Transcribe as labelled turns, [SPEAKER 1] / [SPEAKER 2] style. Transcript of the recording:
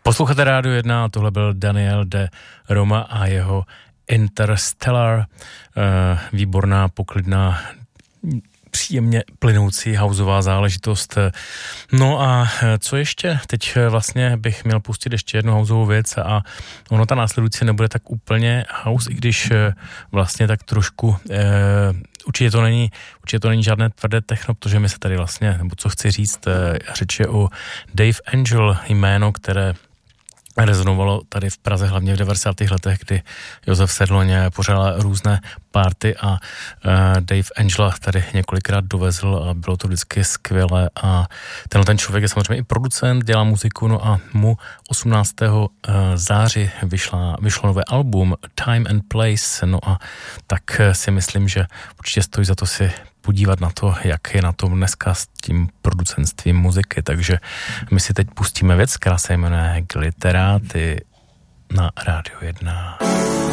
[SPEAKER 1] Posloucháte Rádio 1, tohle byl Daniel de Roma a jeho Interstellar, výborná, poklidná, příjemně plynoucí houseová záležitost. No a co ještě? Teď vlastně bych měl pustit ještě jednu houseovou věc a ono ta následující nebude tak úplně house, i když vlastně tak trošku určitě to není žádné tvrdé techno, protože mi se tady vlastně, nebo co chci říct, řeč je o Dave Angel, jméno, které rezonovalo tady v Praze, hlavně v 90. letech, kdy Josef Sedloně pořádal různé party a Dave Angela tady několikrát dovezl a bylo to vždycky skvělé a ten člověk je samozřejmě i producent, dělá muziku, no a mu 18. září vyšlo nové album Time and Place, no a tak si myslím, že určitě stojí za to si podívat na to, jak je na tom dneska s tím producentstvím muziky, takže my si teď pustíme věc, která se jmenuje Glitteráty na Rádio 1.